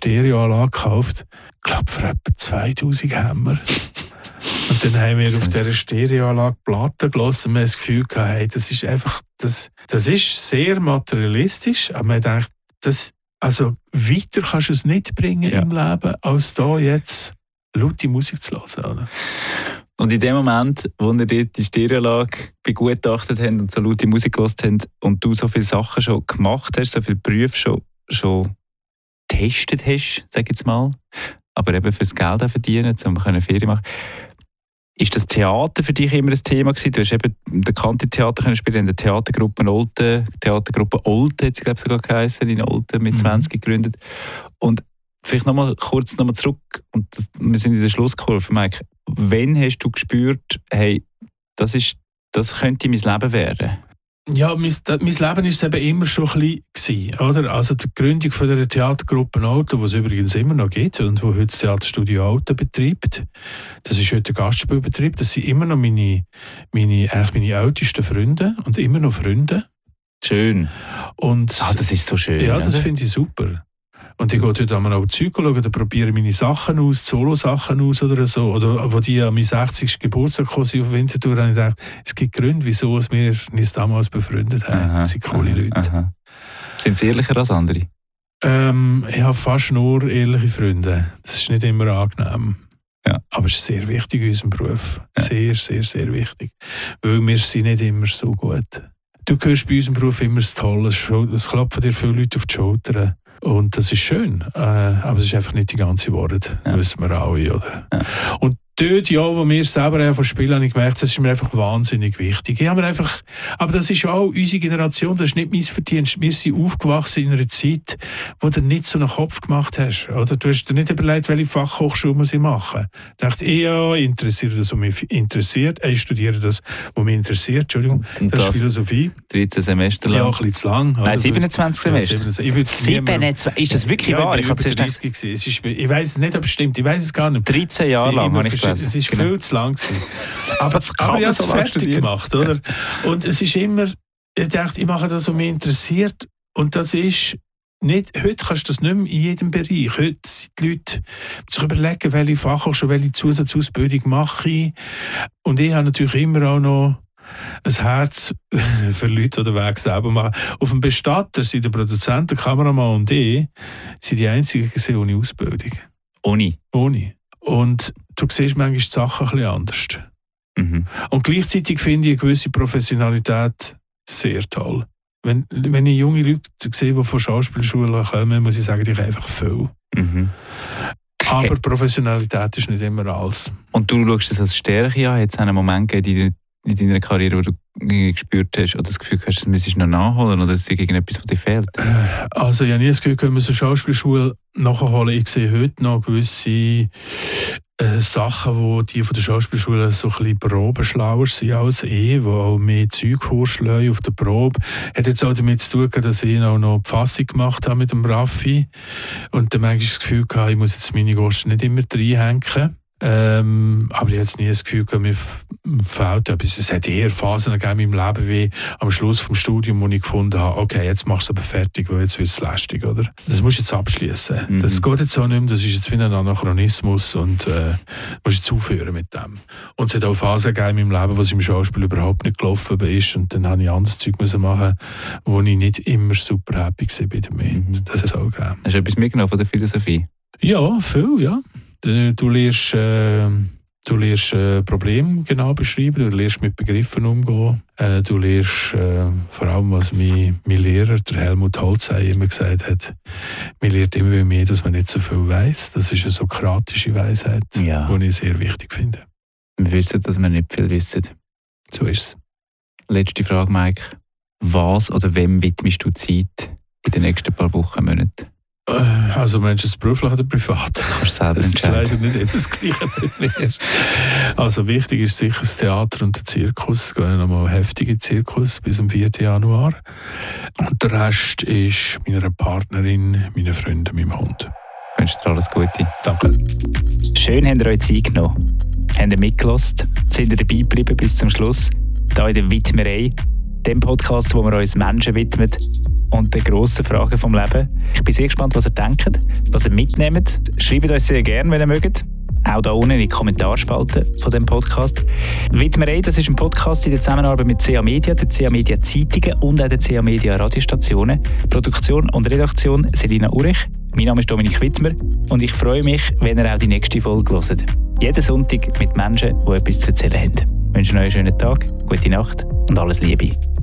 Stereoanlage gekauft, ich glaube für etwa 2000 Hämmer. Und dann haben wir auf dieser Stereoanlage Platten gelassen und wir haben das Gefühl gehabt, hey, das ist einfach, das ist sehr materialistisch, aber man denkt, also weiter kannst du es nicht bringen im Leben, als da jetzt laute Musik zu hören. Oder? Und in dem Moment, wo ihr dort die Stereoanlage begutachtet habt und so laute Musik gehört habt und du so viele Sachen schon gemacht hast, so viele Berufe schon getestet hast, sag ich jetzt mal, aber eben fürs Geld auch verdienen, um Ferien machen. Ist das Theater für dich immer ein Thema gewesen? Du hast eben das Kanti-Theater spielen, in der Theatergruppe Olten, hat sie glaube ich sogar geheißen, in Olten mit 20 gegründet. Und vielleicht kurz nochmal zurück, und wir sind in der Schlusskurve, Mike. Wann hast du gespürt, hey, das könnte mein Leben werden? Ja, mein Leben war es eben immer schon ein bisschen, oder? Also die Gründung von der Theatergruppe Olten, die es übrigens immer noch gibt und wo heute das Theaterstudio Olten betreibt, das ist heute ein Gastspielbetrieb, das sind immer noch meine ältesten Freunde und immer noch Freunde. Schön. Und das ist so schön. Ja, das finde ich super. Und ich gehe dort auch Zeug schauen, da probiere meine Sachen aus, Solo-Sachen aus oder so. Oder wo die an meinem 60. Geburtstag gekommen sind auf Winterthur, habe ich gedacht, es gibt Gründe, wieso wir uns damals befreundet haben. Das sind coole Leute. Sind sie ehrlicher als andere? Ich habe fast nur ehrliche Freunde. Das ist nicht immer angenehm. Ja. Aber es ist sehr wichtig in unserem Beruf. Ja. Sehr, sehr, sehr wichtig. Weil wir sind nicht immer so gut. Du hörst bei unserem Beruf immer das Tolle. Es klopfen dir viele Leute auf die Schultern. Und das ist schön, aber es ist einfach nicht die ganze Wahrheit, wissen wir alle, oder? Ja. Und dort, wo wir selber von spielen, habe ich gemerkt, das ist mir einfach wahnsinnig wichtig. Aber das ist auch unsere Generation, das ist nicht mein Verdienst. Wir sind aufgewachsen in einer Zeit, wo du nicht so einen Kopf gemacht hast. Oder? Du hast dir nicht überlegt, welche Fachhochschule muss ich machen. Ich dachte, ich interessiere das, was mich interessiert. Ich studiere das, was mich interessiert. Entschuldigung, das ist Philosophie. 13 Semester lang? Ja, ein bisschen zu lang. Nein, 27 Semester. 27. Ist das wirklich wahr? Ich weiß es nicht, ob es stimmt. Ich weiß es gar nicht. 13 Jahre lang habe ich es ist viel zu lang gewesen. Aber ich habe es fertig gemacht, oder? Und es ist immer, ich dachte, ich mache das, was mich interessiert. Und das ist nicht, heute kannst du das nicht mehr in jedem Bereich. Heute sind die Leute sich überlegen, welche Fachhochschule, welche Zusatzausbildung mache ich. Und ich habe natürlich immer auch noch ein Herz für Leute, die den Weg selber machen. Auf dem Bestatter sind der Produzent, der Kameramann und ich sind die einzigen gesehen ohne Ausbildung. Ohne? Und du siehst manchmal die Sachen ein bisschen anders. Mhm. Und gleichzeitig finde ich eine gewisse Professionalität sehr toll. Wenn ich junge Leute sehe, die von Schauspielschulen kommen, muss ich sagen, ich einfach viel. Mhm. Aber Professionalität ist nicht immer alles. Und du schaust das als Stärke an? Hat es einen Moment gegeben in deiner Karriere, wo du gespürt hast oder das Gefühl hast, das müsstest du noch nachholen oder ist irgendetwas, was dir fehlt? Also ich habe nie das Gefühl, wir müssen eine Schauspielschule nachholen. Ich sehe heute noch gewisse Sachen, wo die von der Schauspielschule so ein bisschen probenschlauer sind als ich, die auch mehr Zeug vorschlagen auf der Probe. Hat jetzt auch damit zu tun, dass ich auch noch die Fassung gemacht habe mit dem Raffi und dann manchmal das Gefühl gehabt, ich muss jetzt meine Gosten nicht immer reinhängen. Aber ich habe jetzt nie das Gefühl, mir fehlt etwas. Es hat eher Phasen gegeben in meinem Leben, wie am Schluss vom Studium, wo ich gefunden habe, okay, jetzt machst du es aber fertig, weil jetzt wird es lästig, oder? Das musst du jetzt abschließen. Mhm. Das geht jetzt auch nicht mehr, das ist jetzt wie ein Anachronismus und musst jetzt aufhören mit dem. Und es hat auch Phasen gegeben in meinem Leben, wo es im Schauspiel überhaupt nicht gelaufen ist und dann habe ich anderes Zeug machen, wo ich nicht immer super happy war damit. Mhm. Das hat es auch gegeben. Hast du etwas mitgenommen von der Philosophie? Ja, viel, ja. Du lernst Probleme genau beschreiben, du lernst mit Begriffen umgehen, du lernst vor allem, was mein Lehrer, der Helmut Holzhey, immer gesagt hat, man lernt immer mehr, dass man nicht so viel weiss. Das ist eine sokratische Weisheit, die ich sehr wichtig finde. Wir wissen, dass wir nicht viel wissen. So ist es. Letzte Frage, Mike. Was oder wem widmest du Zeit in den nächsten paar Wochen, Monaten? Also meinst du es beruflich oder privat? Das ist leider nicht immer das Gleiche mit mir. Also wichtig ist sicher das Theater und der Zirkus. Wir gehen nochmal heftige Zirkus bis am 4. Januar. Und der Rest ist meiner Partnerin, meinen Freunden, meinem Hund. Ich wünsche dir alles Gute. Danke. Schön, habt ihr euch Zeit genommen. Habt ihr mitgelassen? Sind ihr dabei geblieben bis zum Schluss? Hier in der Widmerei, dem Podcast, wo wir uns Menschen widmen. und den grossen Fragen vom Leben. Ich bin sehr gespannt, was ihr denkt, was ihr mitnehmt. Schreibt uns sehr gerne, wenn ihr mögt. Auch da unten in die Kommentarspalte von diesem Podcast. Widmerei, das ist ein Podcast in der Zusammenarbeit mit CA Media, der CA Media Zeitungen und auch der CA Media Radiostationen. Produktion und Redaktion Selina Urich. Mein Name ist Dominik Wittmer und ich freue mich, wenn ihr auch die nächste Folge hört. Jeden Sonntag mit Menschen, die etwas zu erzählen haben. Ich wünsche euch einen schönen Tag, gute Nacht und alles Liebe.